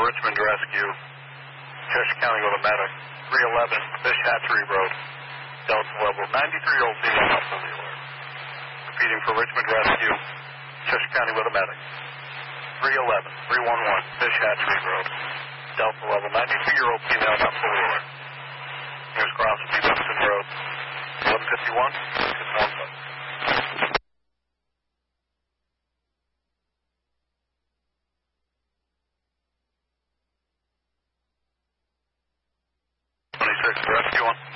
Richmond Rescue, Cheshire County with a medic. 311 Fish Hatchery Road, Delta level 93-year-old female not fully alert. Repeating for Richmond Rescue, Cheshire County with a medic. 311 Fish Hatchery Road, Delta level 92-year-old female not fully alert. Nearest cross will be Livingston Road, 1151, 615. 26, rescue 1.